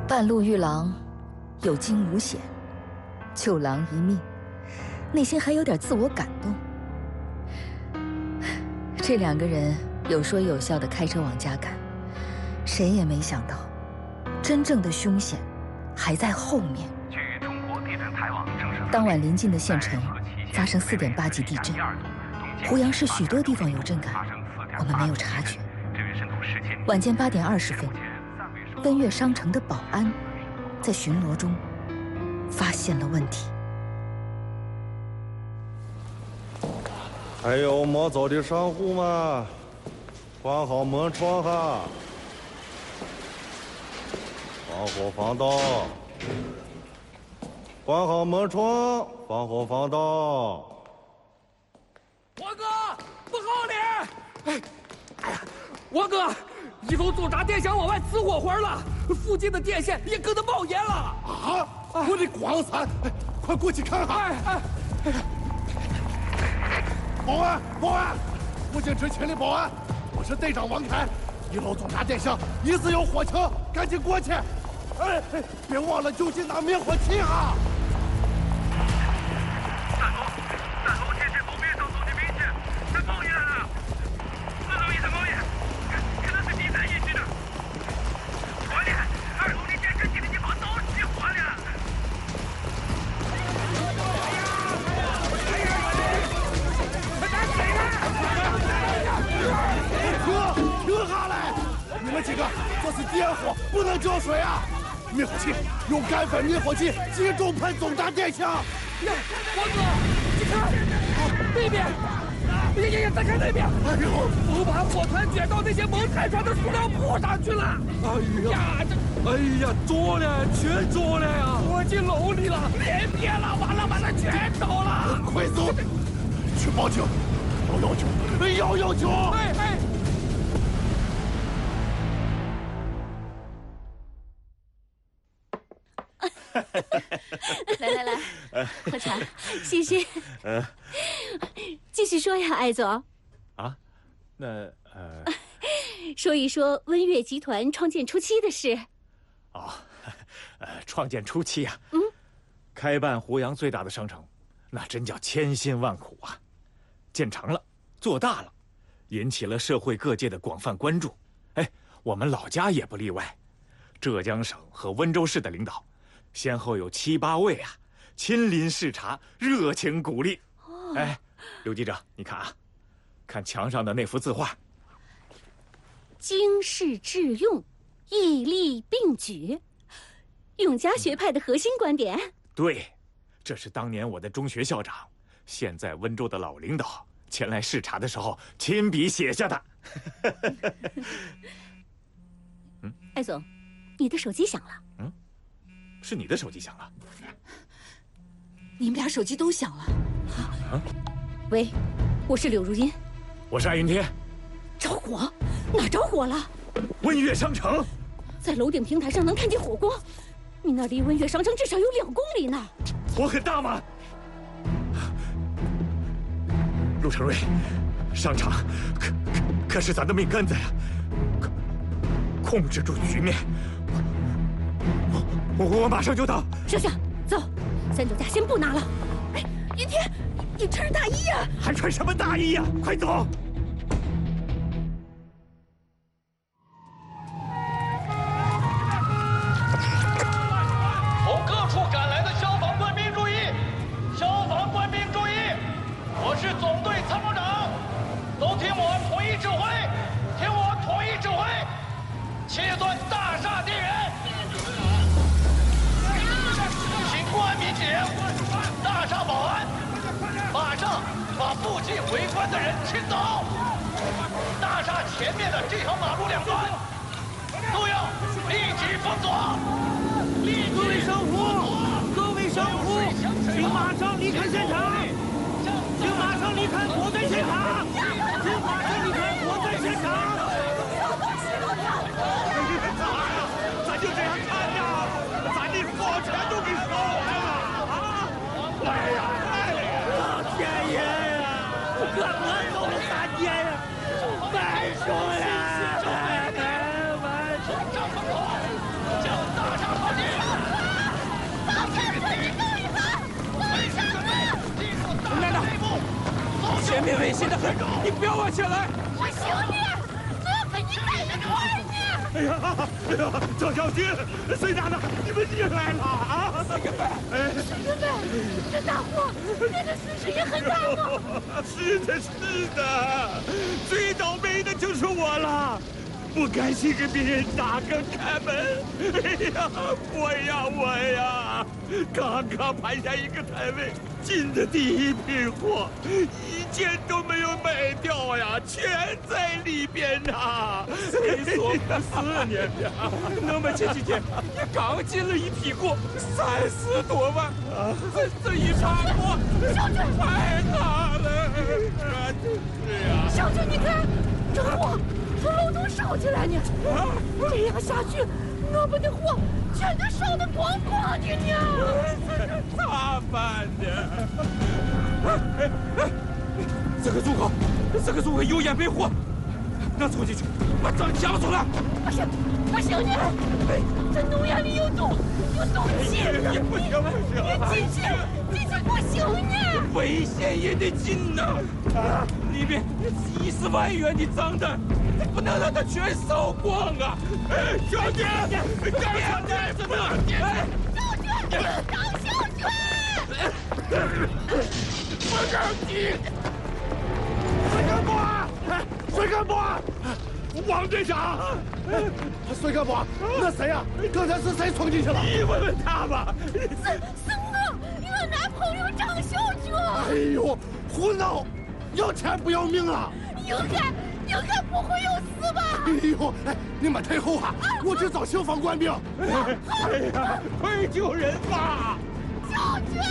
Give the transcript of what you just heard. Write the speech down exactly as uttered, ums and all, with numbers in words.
半路遇狼，有惊无险，救狼一命，内心还有点自我感动。这两个人有说有笑地开车往家赶，谁也没想到，真正的凶险还在后面。 据中国地震台网证实， 当晚临近的县城发生四点八级地震，湖阳市许多地方有震感，我们没有察觉。晚间八点二十分，温悦商城的保安在巡逻中发现了问题。 还有没走的商户们，关好门窗哈，防火防盗，关好门窗，防火防盗。 王哥，不好了！哎，哎呀，王哥，一楼总闸电箱往外呲火花了，附近的电线也跟着冒烟了。 啊！我的光伞，哎，快过去看看！ 哎哎哎！ 保安，保安，武警执勤的保安，我是队长王凯，一楼总闸电箱疑似有火情，赶紧过去！哎哎，别忘了就近拿灭火器啊！ 大楼，大楼电线楼面上走的明显，在冒烟了，四楼也在冒烟，可能是第三引起的。快点，二楼的电线机的地方都起火了。 停，停下来！你们几个这是电火，不能浇水啊！灭火器，用干粉灭火器集中喷总闸电箱。 呀，王哥，你看，那边，呀呀呀，再看那边！ 哎呦， 都把火团卷到那些蒙太船的塑料布上去了！ 哎呀，这， 哎呀，着了，全着了呀！ 躲进楼里了，连灭了，完了完了，全着了！ 快走，去报警！幺幺九，幺幺九！ 哎哎！ 来来来，喝茶，谢谢。呃，继续说呀，艾总。 啊，那呃， 说一说温悦集团创建初期的事。 哦，呃，创建初期啊， 嗯， 开办湖阳最大的商城，那真叫千辛万苦啊。建成了，做大了，引起了社会各界的广泛关注。哎，我们老家也不例外，浙江省和温州市的领导。先后有七八位啊，亲临视察，热情鼓励。哦、哎，刘记者，你看啊，看墙上的那幅字画， 经世致用，义利并举，永嘉学派的核心观点。 对，这是当年我的中学校长，现在温州的老领导前来视察的时候亲笔写下的。 嗯，艾总，你的手机响了。 嗯。是你的手机响了， 你们俩手机都响了。 啊，喂，我是柳如音。 我是艾云天。 着火？哪着火了？ 温悦商城， 在楼顶平台上能看见火光。你那离温悦商城至少有两公里呢。 火很大吗？陆成瑞，商场可可可是咱的命根子呀，控制住局面。我我马上就到。 剩下，走，三脚架先不拿了。哎，云天，你你穿着大衣呀、啊？ 还穿什么大衣呀、啊？快走！ 从各处赶来的消防官兵注意！消防官兵注意！我是总队参谋长，都听我统一指挥，听我统一指挥，切断大厦电源。公安民警，大厦保安，马上把附近围观的人清走。大厦前面的这条马路两端都要立即封锁。 各位商户，各位商户，请马上离开现场，请马上离开火灾现场，请马上离开火灾现场。 咱就这样看呀，咱的火全都给烧完了啊！哎呀， 老天爷呀，可饿走了三天呀，白说了， 上门口将大厦你不要往前来！ 我兄弟，我要跟你带个团呢！ 哎呀，哎呀，赵小军、孙大大，你们进来了啊！孙根本，哎， 孙根本，这大火，那个损失也很大吗？ 是的，是的，最倒霉的就是我了。不甘心给别人打更开门，哎呀，我呀我呀，刚刚盘下一个摊位，进的第一批货，一件都没有卖掉呀，全在里边呐。谁说不是呢？那么这几天也刚进了一批货，三十多万，这这一场货， 小军太大了，是呀。 小军，你看，这火。这楼都烧起来呢，这样下去，我们的火全都烧得光光的呢。 咋办呢？这个入口，这个入口有烟没火，那冲进去，把张抢出来。 不行，不行呢，这浓烟里有毒，有毒气。 不行不行， 你进去，进去不行呢。 危险也得进呐！啊，里面几十万元的账单，不能让它全烧光啊！小军，张小军，怎么了？哎， 小军，张小军， 不着急。孙干部，哎，孙干部，王队长， 孙干部，那谁呀？刚才是谁冲进去了？ 你问问他吧。 是是我，我男朋友张小军。 哎呦，胡闹！要钱不要命啊！ 应该应该不会有死吧？ 哎呦，哎，你们退后哈，我去找消防官兵。 哎呀，快救人吧！ 小军。